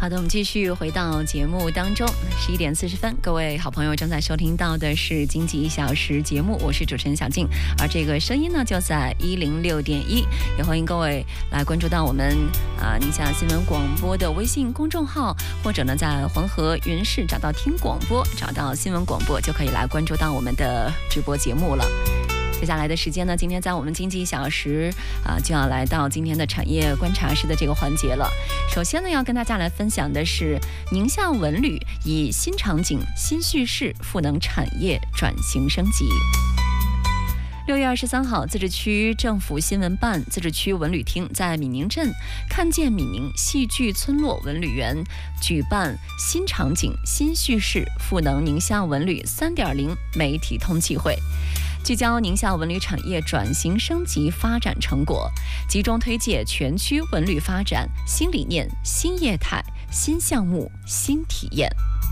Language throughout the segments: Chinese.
好的，我们继续回到节目当中，11点40分，各位好朋友正在收听到的是经济1小时节目，我是主持人小静，而这个声音呢就在106.1，也欢迎各位来关注到我们宁夏新闻广播的微信公众号，或者呢在黄河云市找到听广播，找到新闻广播就可以来关注到我们的直播节目了。接下来的时间呢，今天在我们经济1小时就要来到今天的产业观察室的这个环节了。首先呢，要跟大家来分享的是宁夏文旅以新场景、新叙事赋能产业转型升级。6月23号，自治区政府新闻办、自治区文旅厅在闽宁镇看见闽宁戏剧村落文旅园举办新场景、新叙事赋能宁夏文旅 3.0 媒体通气会，聚焦宁夏文旅产业转型升级发展成果，集中推介全区文旅发展新理念、新业态、新项目、新体验。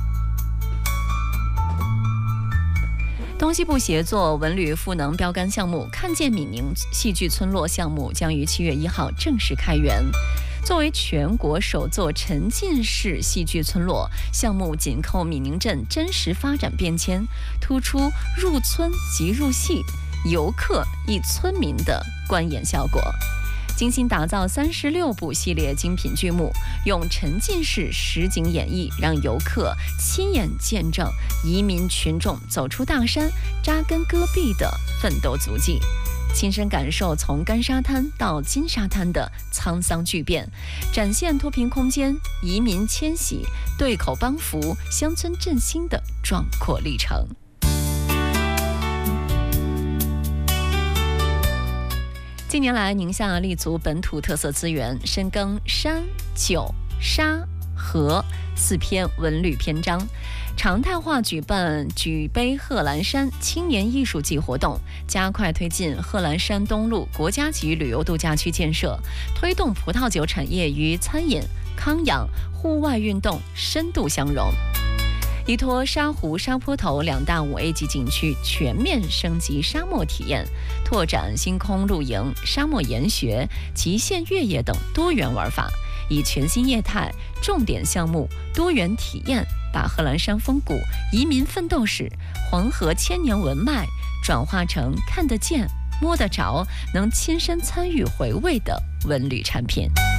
东西部协作文旅赋能标杆项目看见闽宁戏剧村落项目将于7月1号正式开园。作为全国首座沉浸式戏剧村落，项目紧扣闽宁镇真实发展变迁，突出入村即入戏，游客亦村民的观演效果。精心打造36部系列精品剧目，用沉浸式实景演绎，让游客亲眼见证移民群众走出大山、扎根戈壁的奋斗足迹，亲身感受从干沙滩到金沙滩的沧桑巨变，展现脱贫攻坚、移民迁徙、对口帮扶、乡村振兴的壮阔历程。近年来，宁夏立足本土特色资源，深耕山、酒、沙、河4篇文旅篇章，常态化举办举杯贺兰山青年艺术季活动，加快推进贺兰山东路国家级旅游度假区建设，推动葡萄酒产业与餐饮、康养、户外运动深度相融。依托沙湖、沙坡头2大5A 级景区全面升级沙漠体验，拓展星空露营、沙漠研学、极限越野等多元玩法，以全新业态、重点项目、多元体验，把贺兰山风骨、移民奋斗史、黄河千年文脉转化成看得见、摸得着、能亲身参与回味的文旅产品。